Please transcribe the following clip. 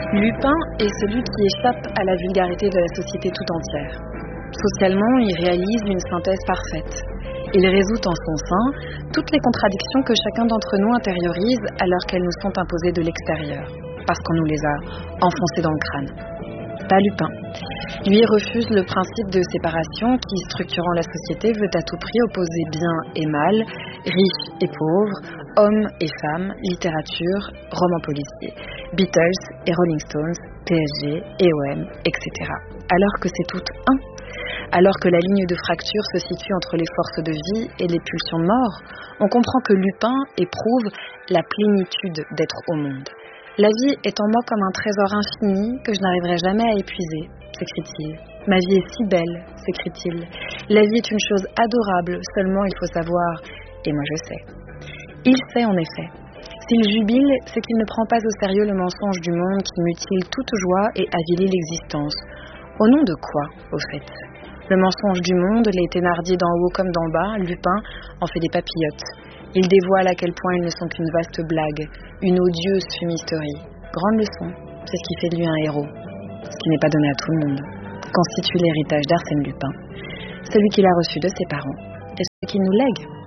Lupin est celui qui échappe à la vulgarité de la société tout entière. Socialement, il réalise une synthèse parfaite. Il résout en son sein toutes les contradictions que chacun d'entre nous intériorise alors qu'elles nous sont imposées de l'extérieur, parce qu'on nous les a enfoncées dans le crâne. Pas Lupin. Lui refuse le principe de séparation qui, structurant la société, veut à tout prix opposer bien et mal, riches et pauvres, hommes et femmes, littérature, romans policiers, Beatles et Rolling Stones, PSG, EOM, etc. Alors que c'est tout un. Alors que la ligne de fracture se situe entre les forces de vie et les pulsions de mort, on comprend que Lupin éprouve la plénitude d'être au monde. La vie est en moi comme un trésor infini que je n'arriverai jamais à épuiser, s'écrie-t-il. Ma vie est si belle, s'écrie-t-il. La vie est une chose adorable, seulement il faut savoir, et moi je sais. Il sait en effet. S'il jubile, c'est qu'il ne prend pas au sérieux le mensonge du monde qui mutile toute joie et avilit l'existence. Au nom de quoi, au fait ? Le mensonge du monde, les Thénardier d'en haut comme d'en bas, Lupin en fait des papillotes. Il dévoile à quel point ils ne sont qu'une vaste blague, une odieuse fumisterie. Grande leçon, c'est ce qui fait de lui un héros. Ce qui n'est pas donné à tout le monde. Constitue l'héritage d'Arsène Lupin, celui qu'il a reçu de ses parents et celui qu'il nous lègue.